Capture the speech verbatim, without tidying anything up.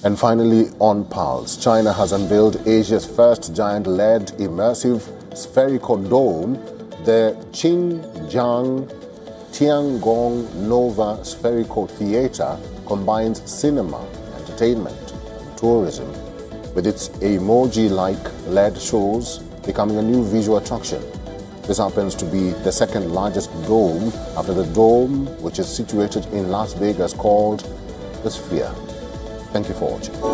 And finally, on Pulse, China has unveiled Asia's first giant L E D immersive spherical dome, the Xinjiang Tiangong Nova Spherical Theater combines cinema, entertainment, and tourism, with its emoji-like L E D shows becoming a new visual attraction. This happens to be the second largest dome after the dome, which is situated in Las Vegas, called the Sphere. Thank you for watching.